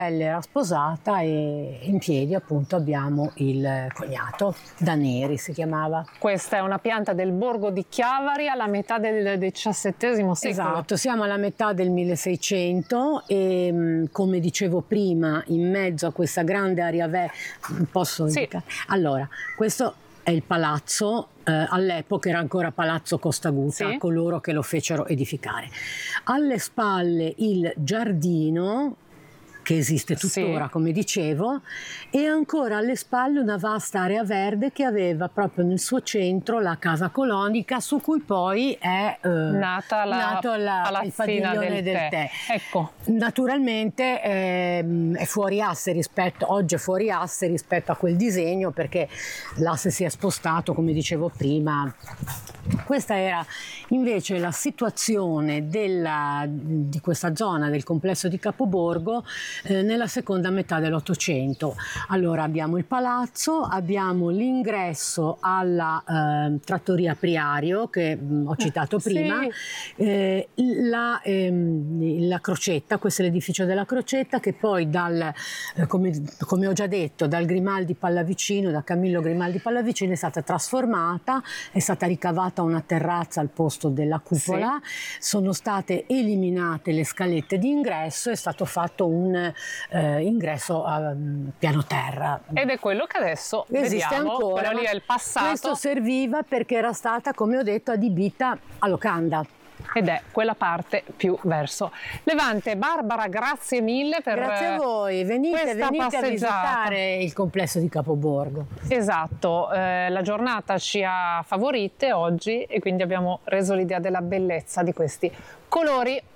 Ella era sposata e in piedi appunto abbiamo il cognato, Da Neri si chiamava. Questa è una pianta del borgo di Chiavari alla metà del XVII secolo. Esatto, siamo alla metà del 1600 e come dicevo prima, in mezzo a questa grande area posso indicare? Allora, questo è il palazzo, all'epoca era ancora Palazzo Costaguta, coloro che lo fecero edificare. Alle spalle il giardino, che esiste tuttora, come dicevo, e ancora alle spalle una vasta area verde che aveva proprio nel suo centro la casa colonica, su cui poi è nato il padiglione del tè. Ecco. Naturalmente è fuori asse oggi è fuori asse rispetto a quel disegno, perché l'asse si è spostato, come dicevo prima. Questa era invece la situazione di questa zona del complesso di Capoborgo nella seconda metà dell'Ottocento. Allora abbiamo il palazzo, abbiamo l'ingresso alla trattoria Priario che ho citato prima, la Crocetta, questo è l'edificio della Crocetta, che poi come ho già detto, dal Grimaldi Pallavicino, da Camillo Grimaldi Pallavicino è stata trasformata, è stata ricavata una terrazza al posto della cupola, sono state eliminate le scalette di ingresso, è stato fatto un ingresso a piano terra. Ed è quello che adesso esiste vediamo, ancora. quello lì è il passato. Questo serviva perché era stata, come ho detto, adibita a locanda. Ed è quella parte più verso Levante. Barbara, grazie mille per grazie a voi, venite a visitare il complesso di Capoborgo. Esatto, la giornata ci ha favorite oggi e quindi abbiamo reso l'idea della bellezza di questi colori